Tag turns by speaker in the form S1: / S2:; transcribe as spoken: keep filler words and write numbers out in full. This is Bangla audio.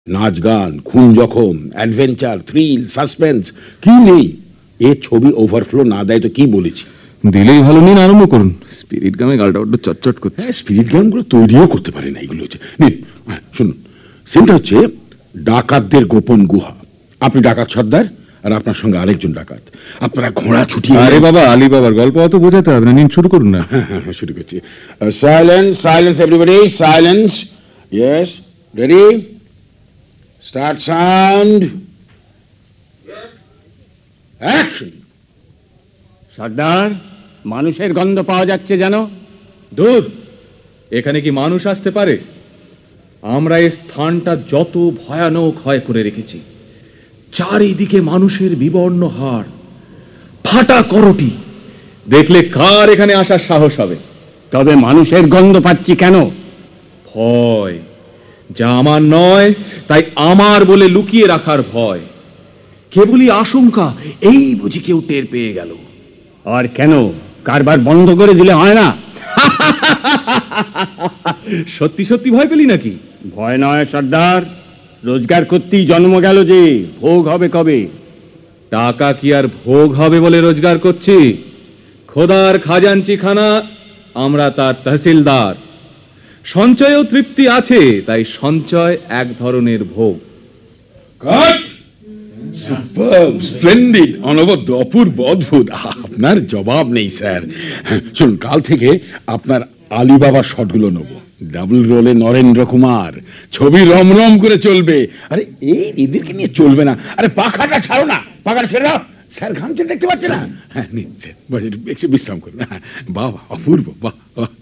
S1: নাচ গান, খুন জখম, অ্যাডভেঞ্চার, থ্রিল, সাসপেন্স, কি নেই? এ ছবি ওভারফ্লো না দেয় তো কি বলেছি?
S2: দিলেই ভালো, নিন আরম্ভ করুন। স্পিরিট গামে গালটা বড্ড চটচট করছে।
S1: হ্যাঁ, স্পিরিট গানগুলো তৈরিও করতে পারে না এগুলো হচ্ছে। নিন, হ্যাঁ, শুনুন, সিনটা হচ্ছে ডাকাতদের গোপন গুহা। আপনি ডাকাত সর্দার, আর আপনার সঙ্গে আরেকজন ডাকাত। আপনারা ঘোড়া ছুটিয়ে।
S2: আরে বাবা, আলী বাবার গল্প অত বোঝাতে হবে না, নিন শুরু করুন না।
S1: হ্যাঁ হ্যাঁ হ্যাঁ, শুরু করছি। Silence, silence everybody, silence. Yes, ready, start sound, action.
S3: সর্দার, মানুষের গন্ধ পাওয়া যাচ্ছে যেন।
S2: দূর, এখানে কি মানুষ আসতে পারে? আমরা এই স্থানটা যত ভয়ানক হয় করে রেখেছি। চারিদিকে মানুষের বিবর্ণ হাড়, ফাটা করটি। দেখলে কার এখানে আসার সাহস হবে?
S3: তবে মানুষের গন্ধ পাচ্ছি কেন?
S2: ভয়, যা আমার নয় তাই আমার বলে লুকিয়ে রাখার ভয়। কেবলই আশঙ্কা, এই বুঝি কেউ টের পেয়ে গেল।
S3: আর কেন? কারবার বন্ধ করে দিলে হয় না?
S2: সত্যি সত্যি ভয় পেলি নাকি?
S3: ভয় নয় সর্দার, রোজগার করতেই জন্ম গেল যে, ভোগ হবে কবে?
S2: টাকা কি আর ভোগ হবে বলে রোজগার করছি? খোদার খাজাঞ্চি খানা, আমরা তার তহসিলদার। সঞ্চয়েও তৃপ্তি আছে, তাই সঞ্চয় এক ধরনের ভোগ।
S1: কাট! সুপারব, স্প্লেন্ডিড, অনবদ্য, অপূর্ব, অদ্ভুত। আপনার জবাব নেই স্যার। শুনুন, কাল থেকে আপনার আলিবাবার শটগুলো নেবো। ডাবল রোলে নরেন্দ্র কুমার, ছবি রমরম করে চলবে। আরে এই এদেরকে নিয়ে চলবে না। আরে পাখাটা ছাড়ো না, পাখাটা ছেড়ে দাও। স্যার ঘামছে, দেখতে পাচ্ছে না। হ্যাঁ, নিন স্যার, একটু বিশ্রাম করুন। বাহ, অপূর্ব, বাহ বাহ।